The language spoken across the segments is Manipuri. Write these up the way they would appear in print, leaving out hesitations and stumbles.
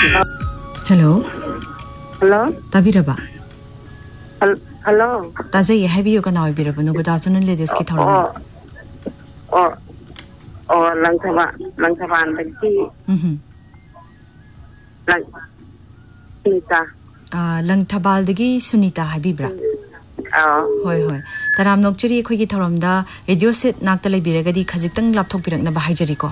Hello. Hello. Tabiraba. Hello. Tazay have you can be no good afternoon, ladies. Oh, Langsavan, the key. Sunita. Lang Tabaldegi Sunita Habibra. Hoi hoi. Taram Nokchuri Quiki Taramda, radio set Naktale Biragadi Kazitang laptop Pirak Nabahajerico.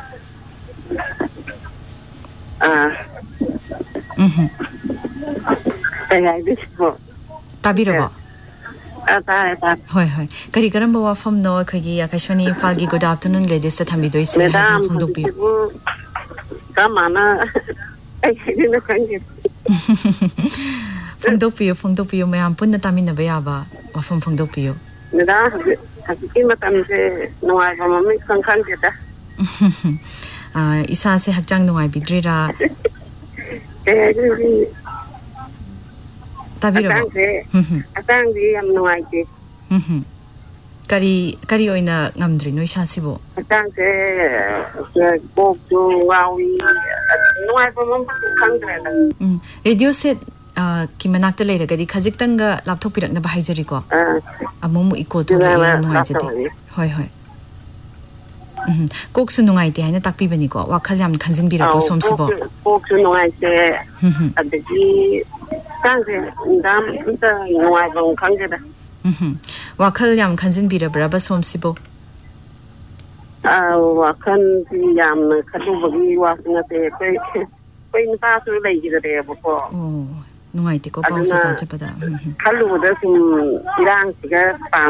Tabiraba. Hoi hoi. Karikaramba from no Kagi Akashwani Falgi. Good afternoon, ladies. At Hamido is from Dupi. From Dopio, may am put the Tamina Bayaba or from Dopio. Isa se Hakjang no I be Drira. Tabiraba. I thank thee, I'm no idea. Kari oina ngamdri no isasibo. I thank the book to Wowie. No, I don't know. Radio set Kimanakta later, Gadi Kazitanga laptop Pirak Nabahajerico. A momu equal to no idea. Hoi hoi. Cooksu no idea, and a taki benico, Wakalam Kanzin Bira was some sibo. Cooksu no idea at the G. No, I don't consider. Wakalam Kanzin Bira Brabas home sibo. Wakan Yam Kadu was not a queen pass related there before. Oh, no idea. Go pause it on top of that. Kalu, there's some Iran cigar.